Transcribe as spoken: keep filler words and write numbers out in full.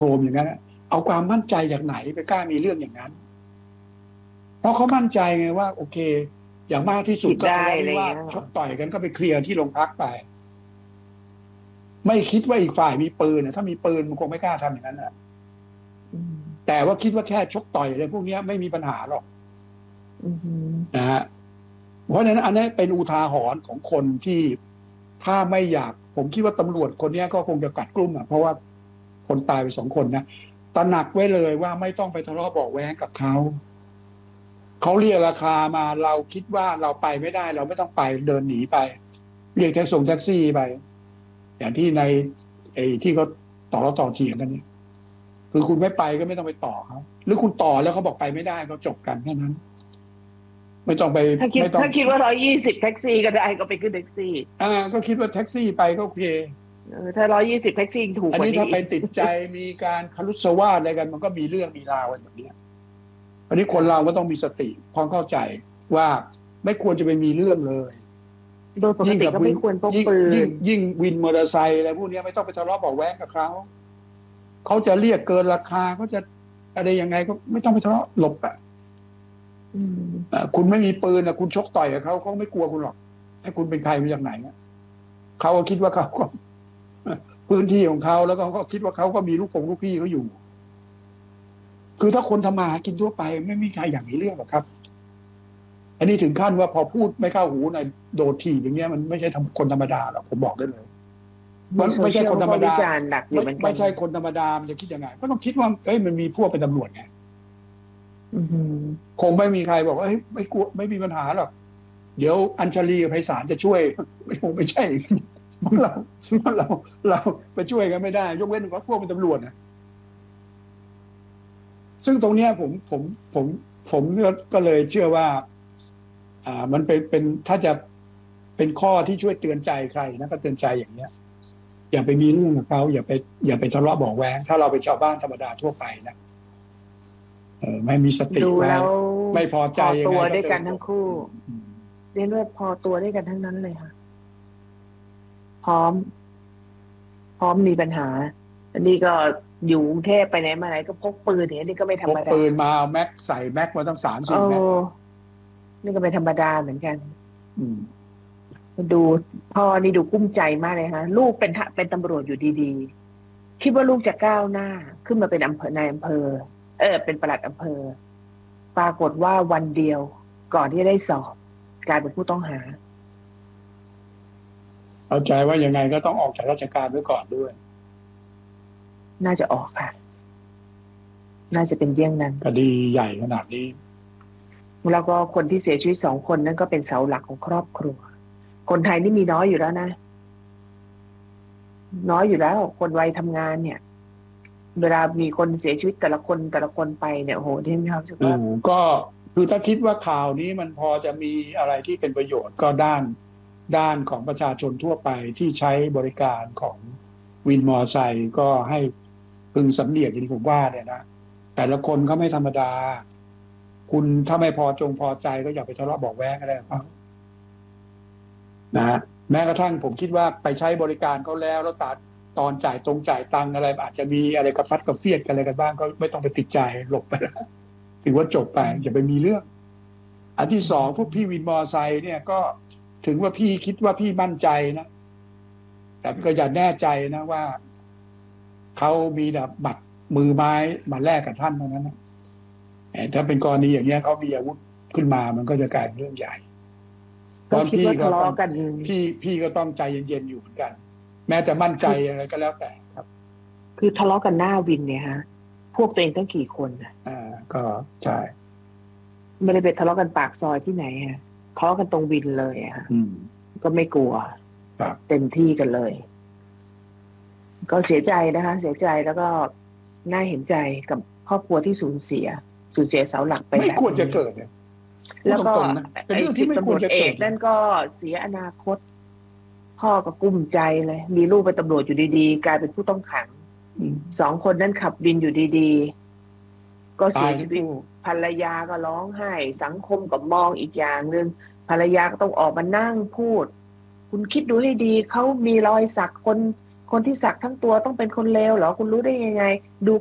โรมอย่างนั้นเอาความมั่นใจจากไหนไปกล้ามีเรื่องอย่างนั้นเพราะเขามั่นใจไงว่าโอเคอย่างมากที่สุดก็ทะเลาะวิวาทชกต่อยกันก็ไปเคลียร์ที่โรงพักไปไม่คิดว่าอีกฝ่ายมีปืนนะถ้ามีปืนมันคงไม่กล้าทำอย่างนั้นนะแต่ว่าคิดว่าแค่ชกต่อยอะไรพวกนี้ไม่มีปัญหาหรอกนะฮะเพราะฉะนั้นอันนี้เป็นอุทาหรณ์ของคนที่ถ้าไม่อยากผมคิดว่าตำรวจคนนี้ก็คงจะกัดกลุ่มอ่ะเพราะว่าคนตายไปสองคนนะตระหนักไว้เลยว่าไม่ต้องไปทะเลาะเบาะแว้งกับเขาเขาเรียกราคามาเราคิดว่าเราไปไม่ได้เราไม่ต้องไปเดินหนีไปเรียกแท็กซี่แท็กซี่ไปอย่างที่ในไอ้ที่เขาต่อรอต่อเถียงกันนี่คือคุณไม่ไปก็ไม่ต้องไปต่อเขาหรือคุณต่อแล้วเขาบอกไปไม่ได้ก็จบกันแค่นั้นไม่ต้องไปถ้าคิดถ้าคิดว่าร้อยยี่สิบแท็กซี่ก็ได้ก็ไปขึ้นแท็กซี่อ่าก็คิดว่าแท็กซี่ไปก็โอเคถ้าร้อยยี่สิบแท็กซี่ถูกกว่านี้อันนี้ถ้าไปติดใจมีการคลุสวาทอะไรกันมันก็มีเรื่องมีราวกันแบบนี้อันนี้คนเราก็ต้องมีสติความเข้าใจว่าไม่ควรจะไปมีเรื่องเลยโดยปกติก็ไม่ควรพกปืนยิ่งยิ่งวินมอเตอร์ไซค์อะไรพวกนี้ไม่ต้องไปทะเลาะเบาะแว้งกับเขาเขาจะเรียกเกินราคาเขาจะอะไรยังไงก็ไม่ต้องไปทะเลาะหลบอ่ะคุณไม่มีปืนนะคุณชกต่อยกับเขาเขาไม่กลัวคุณหรอกถ้าคุณเป็นใครมาจากไหนเขาคิดว่าเขาก็พื้นที่ของเขาแล้วก็เขาคิดว่าเขาก็มีลูกปงลูกพี่เขาอยู่คือถ้าคนทำมาหากินทั่วไปไม่มีใครอย่างนี้เรื่องหรอกครับอันนี้ถึงขั้นว่าพอพูดไม่เข้าหูในโดดถีบอย่างเงี้ยมันไม่ใช่คนธรรมดาหรอกผมบอกได้เลยมันไม่ใช่คนธรรมดาไม่ใช่คนธรรมดามันจะคิดยังไงก็ต้องคิดว่าเอ้ยมันมีพวกเป็นตำรวจไงคงไม่มีใครบอกว่าเฮ้ยไม่กลัวไม่มีปัญหาหรอกเดี๋ยวอัญชลีกับไพศาลจะช่วยไม่คงไม่ใช่เราเราเราไปช่วยกันไม่ได้ยกเว้นว่าพวกเป็นตำรวจนะซึ่งตรงนี้ผมผมผมผมก็เลยเชื่อว่าอ่ามันเป็นเป็นถ้าจะเป็นข้อที่ช่วยเตือนใจใครนะก็เตือนใจอย่างเนี้ยอย่าไปมีเรื่องกับเขาอย่าไปอย่าไปทะเลาะเบาะแว้งถ้าเราเป็นชาวบ้านธรรมดาทั่วไปนะเออไม่มีสติไว้ไม่พอใจยังไงตัวด้วยกันทั้งคู่เรียนว่าพอตัวด้วยกันทั้งนั้นเลยค่ะพร้อมพร้อมมีปัญหาอันนี้ก็อยู่กรุงเทพไปไหนมาไหนก็พกปืนเนี่ยนี่ก็ไม่ธรรมดาพกปืนมาเอาแม็กใส่แม็กมาตั้งสามสี่แม็กนี่ก็ไม่ธรรมดาเหมือนกันดูพ่อนี่ดูกุ้มใจมากเลยฮะลูกเป็นเป็นตำรวจอยู่ดีๆคิดว่าลูกจะก้าวหน้าขึ้นมาเป็นอำเภอนายอำเภอเออเป็นปลัดอำเภอปรากฏว่าวันเดียวก่อนที่ได้สอบกลายเป็นผู้ต้องหาเข้าใจว่ายังไงก็ต้องออกจากราชการไว้ก่อนด้วยน่าจะออกค่ะน่าจะเป็นเยี่ยงนั้นคดีใหญ่ขนาดนี้แล้วก็คนที่เสียชีวิตสองคนนั้นก็เป็นเสาหลักของครอบครัวคนไทยนี่มีน้อยอยู่แล้วนะน้อยอยู่แล้วคนวัยทำงานเนี่ยเวลามีคนเสียชีวิตแต่ละคนแต่ละคนไปเนี่ยโอ้โหที่มีความรู้สึกว่าก็คือถ้าคิดว่าข่าวนี้มันพอจะมีอะไรที่เป็นประโยชน์ก็ด้านด้านของประชาชนทั่วไปที่ใช้บริการของวินมอเตอร์ไซค์ก็ให้พึงสำเนียกอย่างที่ผมว่าเนี่ยนะแต่ละคนเขาไม่ธรรมดาคุณถ้าไม่พอจงพอใจก็อย่าไปทะเลาะเบาะแว้งอะไรกับเขานะแม้กระทั่งผมคิดว่าไปใช้บริการเขาแล้วแล้วตัดตอนจ่ายตรงจ่ายตังอะไรอาจจะมีอะไรกับฟัดกับเฟียดกันอะไรกันบ้างก็ไม่ต้องไปติดใจหลบไปแล้วถือว่าจบไปอย่าไปมีเรื่องอันที่สองพวกพี่วินมอเตอร์ไซค์เนี่ยก็ถึงว่าพี่คิดว่าพี่มั่นใจนะแต่ก็อย่าแน่ใจนะว่าเขามีแบบบัตรมือไม้มาแลกกับท่านเท่านั้นนะถ้าเป็นกรณีอย่างเงี้ยเขามีอาวุธขึ้นมามันก็จะกลายเป็นเรื่องใหญ่ตอนพี่ก็ต้องพี่พี่ก็ต้องใจเย็นๆอยู่เหมือนกันแม้จะมั่นใจอะไรก็แล้วแต่ครับคือทะเลาะกันหน้าวินเนี่ยฮะพวกตัวเองตั้งกี่คนอ่ะอ่าก็ใช่ไม่ได้ไปทะเลาะกันปากซอยที่ไหนฮะทะเลาะกันตรงวินเลยอ่ะก็ไม่กลัวเต็มที่กันเลยก็เสียใจนะคะเสียใจแล้วก็น่าเห็นใจกับครอบครัวที่สูญเสียสูญเสียเสาหลักไปไม่ควรจะเกิดแล้วก็ไอ้สิบตำรวจเอกนั่นก็เสียอนาคตพ่อก็กุ้มใจเลยมีลูกเป็นตำรวจอยู่ดีๆกลายเป็นผู้ต้องขังสองคนนั้นขับวินอยู่ดีๆก็เสียชีวิตภรรยาก็ร้องไห้สังคมก็มองอีกอย่างนึงภรรยาก็ต้องออกมานั่งพูดคุณคิดดูให้ดีเขามีรอยสักคนคนที่สักทั้งตัวต้องเป็นคนเลวเหรอคุณรู้ได้ยังไงดู